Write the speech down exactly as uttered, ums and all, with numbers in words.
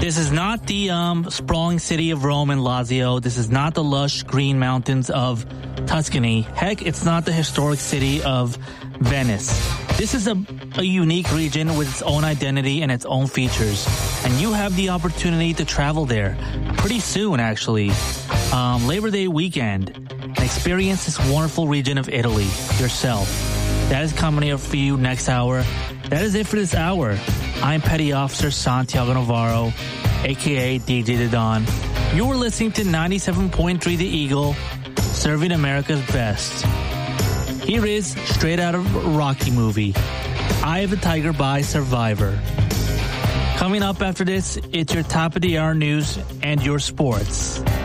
This is not the um, sprawling city of Rome and Lazio. This is not the lush green mountains of Tuscany. Heck, it's not the historic city of Venice. This is a, a unique region with its own identity and its own features. And you have the opportunity to travel there pretty soon, actually. Um, Labor Day weekend. And experience this wonderful region of Italy yourself. That is coming up for you next hour. That is it for this hour. I'm Petty Officer Santiago Navarro, a k a. D J The Don. You were listening to ninety-seven point three The Eagle, serving America's best. Here is straight out of a Rocky movie, Eye of the Tiger by Survivor. Coming up after this, it's your top of the hour news and your sports.